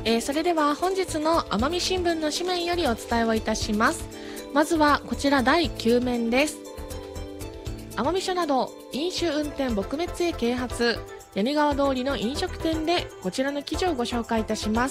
それでは本日の奄美新聞の紙面よりお伝えをいたします。まずはこちら第9面です。奄美署など飲酒運転撲滅へ啓発、屋根川通りの飲食店でこちらの記事をご紹介いたします。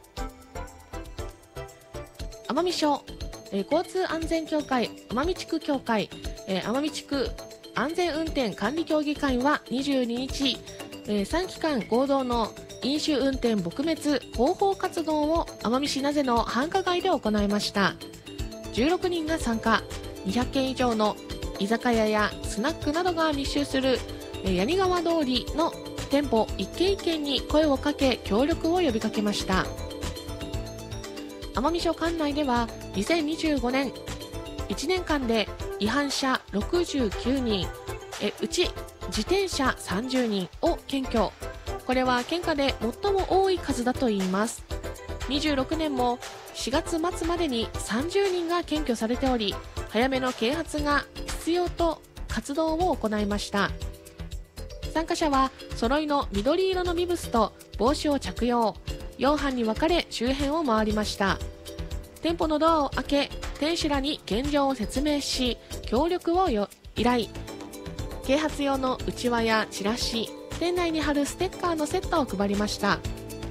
奄美署、交通安全協会奄美地区協会、奄美地区安全運転管理協議会は22日、3機関合同の飲酒運転撲滅広報活動を奄美市名瀬の繁華街で行いました。16人が参加、200軒以上の居酒屋やスナックなどが密集する屋根川通りの店舗一軒一軒に声をかけ協力を呼びかけました。奄美署管内では2025年1年間で違反者69人、うち自転車30人を検挙。これは県下で最も多い数だといいます。26年も4月末までに30人が検挙されており、早めの啓発が必要と活動を行いました。参加者は揃いの緑色のビブスと帽子を着用、4班に分かれ周辺を回りました。店舗のドアを開け、店主らに現状を説明し、協力を依頼。啓発用のうちわやチラシ、店内に貼るステッカーのセットを配りました。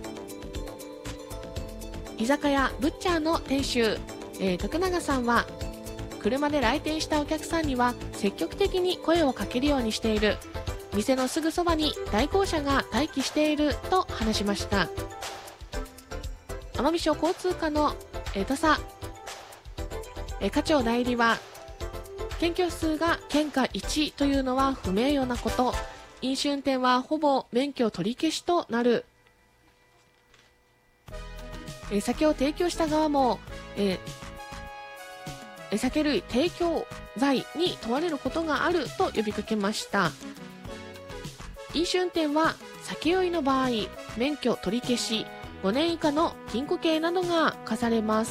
居酒屋ブッチャーの店主、徳永さんは、車で来店したお客さんには積極的に声をかけるようにしている。店のすぐそばに代行車が待機していると話しました。奄美署交通課の土佐課長代理は、検挙数が県下1というのは不名誉なこと。飲酒運転はほぼ免許取り消しとなる。酒を提供した側も、酒類提供罪に問われることがあると呼びかけました。飲酒運転は酒酔いの場合、免許取り消し、5年以下の禁錮刑などが課されます。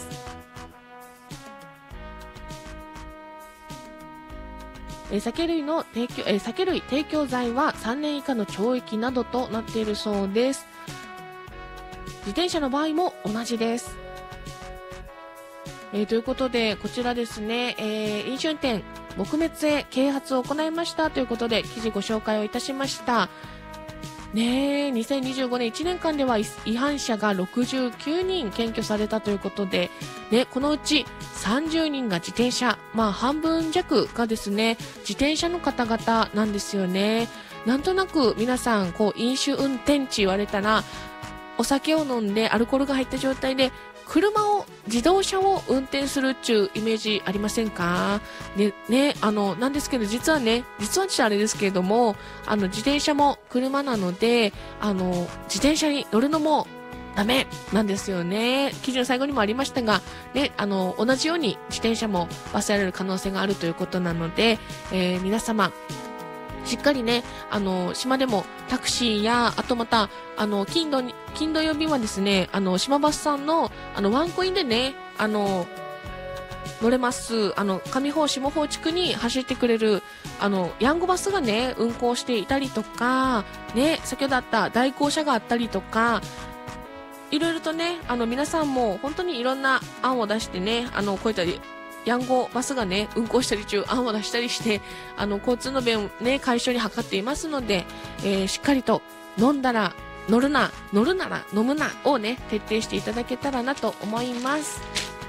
酒類提供罪は3年以下の懲役などとなっているそうです。自転車の場合も同じです。ということで、こちらですね、飲酒運転撲滅へ啓発を行いましたということで記事ご紹介をいたしました。ねえ、2025年1年間では違反者が69人検挙されたということで、ね、このうち30人が自転車、半分弱がですね、自転車の方々なんですよね。なんとなく皆さん、飲酒運転地言われたら、お酒を飲んでアルコールが入った状態で自動車を運転するっていうイメージありませんか？なんですけど、実はあれですけれども、自転車も車なので、自転車に乗るのもダメなんですよね。記事の最後にもありましたが、ね、同じように自転車も罰せられる可能性があるということなので、皆様、しっかりね、島でもタクシーや、あとまた、金土曜日はですね、島バスさんの、ワンコインでね、乗れます。上方下方地区に走ってくれる、ヤンゴバスがね、運行していたりとか、ね、先ほどあった代行車があったりとか、いろいろとね、皆さんも本当にいろんな案を出してね、こういったヤンゴバスがね、運行したり中、案を出したりして、交通の便をね、解消に図っていますので、しっかりと乗るなら飲むなをね、徹底していただけたらなと思います。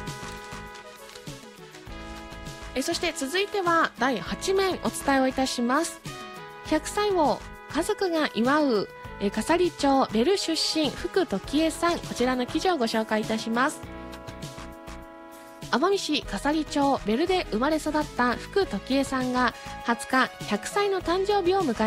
そして続いては第8面お伝えをいたします。100歳を家族が祝う、笠利町ベル出身福時恵さん、こちらの記事をご紹介いたします。奄美市笠利町ベルで生まれ育った福時恵さんが20日100歳の誕生日を迎え